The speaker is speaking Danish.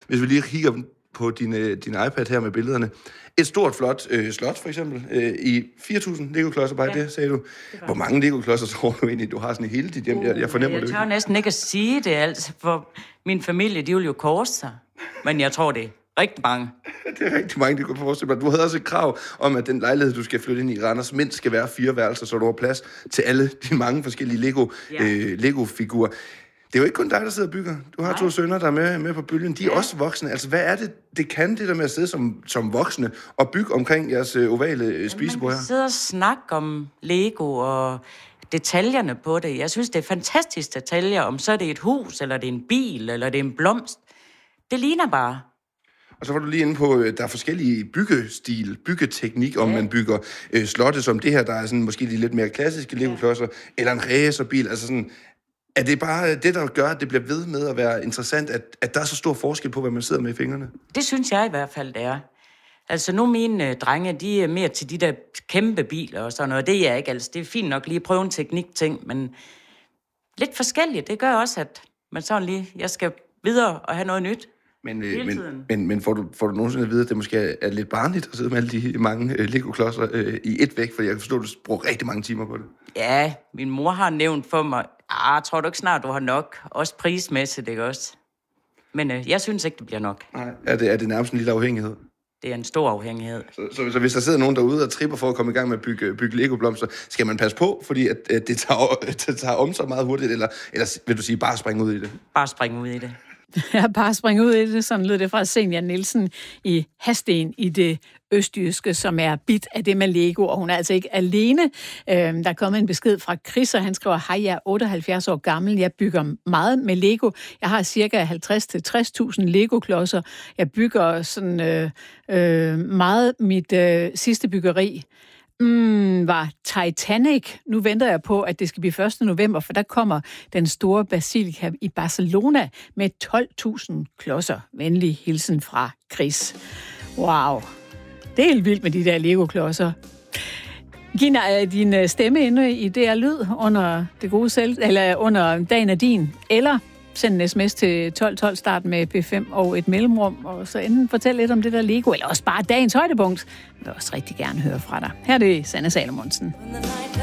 hvis vi lige kigger på din iPad her med billederne. Et stort, flot slot, for eksempel, i 4.000 Lego-klodser, bare det, sagde du. Hvor mange Lego-klodser tror du egentlig, du har sådan i hele dit hjem? Jeg fornemmer det. Jeg tør næsten ikke at sige det, altså, for min familie, de vil jo korse sig. Men jeg tror, det er rigtig mange. Det er rigtig mange, det kunne forestille mig. Du havde også et krav om, at den lejlighed, du skal flytte ind i Randers, mindst skal være 4 værelser, så du har plads til alle de mange forskellige Lego-figurer. Det er jo ikke kun dig, der sidder og bygger. Du har 2 sønner, der er med på bølgen. De er også voksne. Altså, hvad er det kan det der med at sidde som voksne og bygge omkring jeres ovale spisebord her? Man kan sidde og snakke om Lego og detaljerne på det. Jeg synes, det er fantastisk detaljer, om så er det et hus, eller det er en bil, eller det er en blomst. Det ligner bare. Og så var du lige inde på, der er forskellige byggeteknik, om man bygger slotte som det her, der er sådan måske de lidt mere klassiske Lego-klodser, eller en racerbil, altså sådan. Er det bare det, der gør, at det bliver ved med at være interessant, at der er så stor forskel på, hvad man sidder med i fingrene? Det synes jeg i hvert fald, det er. Altså nu mine drenge, de er mere til de der kæmpe biler og sådan noget. Det er jeg ikke, altså det er fint nok lige at prøve en teknikting, men lidt forskelligt, det gør også, at man sådan lige, jeg skal videre og have noget nyt. Men får du nogensinde at vide, at det måske er lidt barnligt at sidde med alle de mange Lego-klodser i et væk? For jeg kan forstå, at du bruger rigtig mange timer på det. Ja, min mor har nævnt for mig, tror du ikke snart, du har nok? Også prismæssigt, ikke også? Men jeg synes ikke, det bliver nok. Nej, er det nærmest en lille afhængighed? Det er en stor afhængighed. Så hvis der sidder nogen derude og tripper for at komme i gang med at bygge Lego-blomster, skal man passe på, fordi at det tager om så meget hurtigt, eller vil du sige, bare springe ud i det? Bare springe ud i det. Ja, bare springe ud i det. Sådan lød det fra Senja Nielsen i Hadsten i det østjyske, som er bit af det med Lego, og hun er altså ikke alene. Der er kommet en besked fra Chris, og han skriver, hej, jeg er 78 år gammel, jeg bygger meget med Lego. Jeg har cirka 50-60.000 Lego-klodser. Jeg bygger sådan meget mit sidste byggeri. Var Titanic. Nu venter jeg på, at det skal blive 1. november, for der kommer den store basilika i Barcelona med 12.000 klodser. Venlig hilsen fra Chris. Wow. Det er helt vildt med de der Lego-klodser. Gina, er din stemme inde i DR Lyd under det gode eller under Dagen er din? Eller send en sms til 1212, start med P5 og et mellemrum, og så enten fortæl lidt om det der Lego, eller også bare dagens højdepunkt. Jeg vil også rigtig gerne høre fra dig. Her er det Sanne Salomonsen.